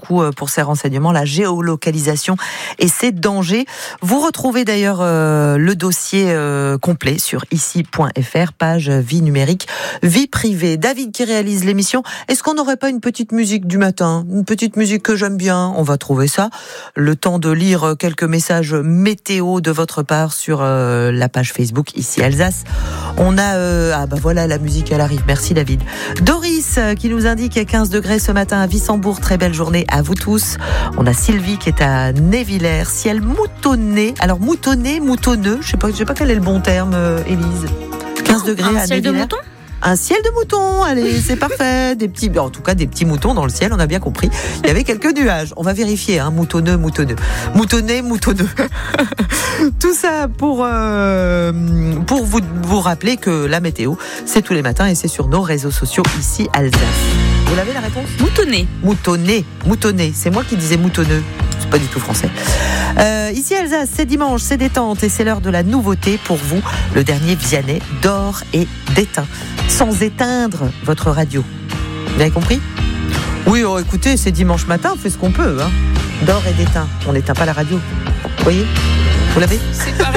beaucoup pour ces renseignements, la géolocalisation et ses dangers. Vous retrouvez d'ailleurs le dossier complet sur ici.fr, page vie numérique, vie privée. David qui réalise l'émission, est-ce qu'on n'aurait pas une petite musique du matin, une petite musique que j'aime bien? On va trouver ça. Le temps de lire quelques messages météo de votre part sur la page Facebook Ici Alsace. On a voilà, la musique elle arrive. Merci David. Doris qui nous indique 15 degrés ce matin à Wissembourg. Très belle journée à vous tous. On a Sylvie qui est à Névillers, ciel moutonné. Alors moutonneux, je sais pas quel est le bon terme, Élise. 15 degrés à ciel Névillers. de mouton. Un ciel de mouton, allez, c'est parfait. En tout cas, des petits moutons dans le ciel, on a bien compris. Il y avait quelques nuages. On va vérifier, moutonneux. Moutonné. Tout ça pour vous rappeler que la météo, c'est tous les matins et c'est sur nos réseaux sociaux ici Alsace. Vous l'avez la réponse ? Moutonné. C'est moi qui disais moutonneux. C'est pas du tout français. Ici Alsace, c'est dimanche, c'est détente et c'est l'heure de la nouveauté pour vous. Le dernier Vianney dort et déteint, sans éteindre votre radio. Vous avez compris ? Oui, écoutez, c'est dimanche matin, on fait ce qu'on peut. Dort et déteint. On n'éteint pas la radio. Vous voyez ? Vous l'avez ? C'est pareil.